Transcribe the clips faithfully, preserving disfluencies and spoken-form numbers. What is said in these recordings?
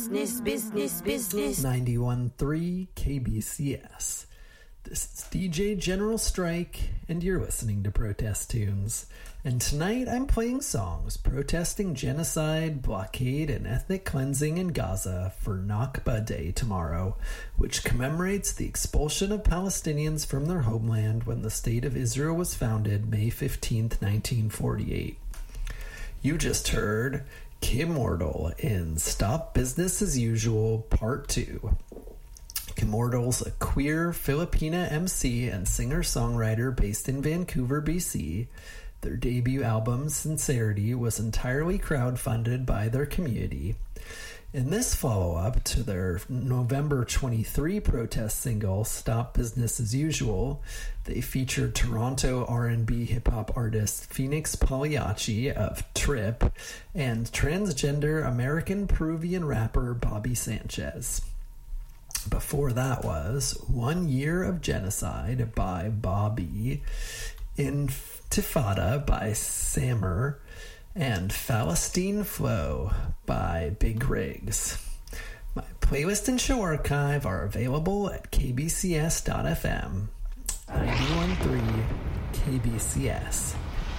Business, business, business. ninety-one point three K B C S. This is D J General Strike, and you're listening to Protest Tunes. And tonight I'm playing songs protesting genocide, blockade, and ethnic cleansing in Gaza for Nakba Day tomorrow, which commemorates the expulsion of Palestinians from their homeland when the State of Israel was founded May fifteenth, nineteen forty-eight. You just heard Kimmortal in Stop Business as Usual Part two. Kimmortal's a queer Filipina M C and singer-songwriter based in Vancouver, B C. Their debut album, Sincerity, was entirely crowdfunded by their community. In this follow-up to their November twenty-third protest single, Stop Business as Usual, they featured Toronto R and B hip-hop artist Phoenix Pagliacci of Trip and transgender American Peruvian rapper Bobby Sanchez. Before that was One Year of Genocide by Bobby, Intifada by Sammer, and Palestine Flow by Big Rigs. My playlist and show archive are available at k b c s dot f m. ninety-one point three K B C S.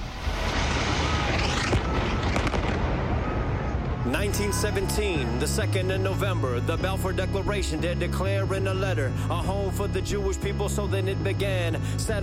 nineteen seventeen, the second of November, the Balfour Declaration did declare in a letter a home for the Jewish people, so then it began. Saturday